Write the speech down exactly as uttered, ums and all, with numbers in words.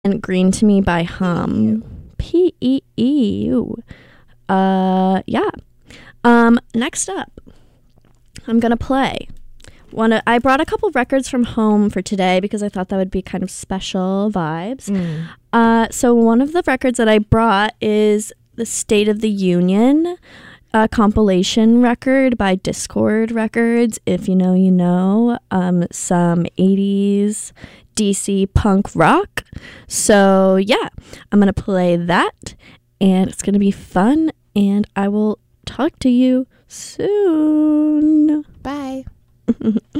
and Green to Me by Hum. P E E U. Uh, yeah. Um, next up, I'm gonna play one. Of, I brought a couple records from home for today because I thought that would be kind of special vibes. Mm. Uh, so one of the records that I brought is the State of the Union uh, compilation record by Discord Records. If you know, you know. Um, some eighties D C punk rock. So yeah, I'm gonna play that, and it's gonna be fun. And I will talk to you soon. Bye.